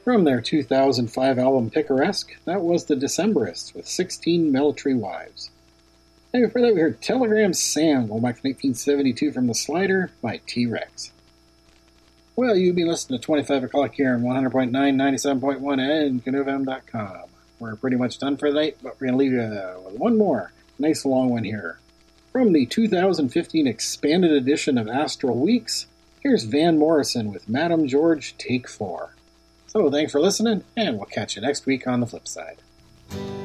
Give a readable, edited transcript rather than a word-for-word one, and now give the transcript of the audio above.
From their 2005 album Picaresque, that was the Decemberists with 16 Military Wives. And before that we heard Telegram Sam, going back to 1972 from The Slider by T-Rex. Well, you've been listening to 25 o'clock here on 100.9, 97.1, and CanoeFM.com. We're pretty much done for the night, but we're going to leave you with one more nice long one here. From the 2015 expanded edition of Astral Weeks, here's Van Morrison with Madam George Take 4. So thanks for listening, and we'll catch you next week on the flip side.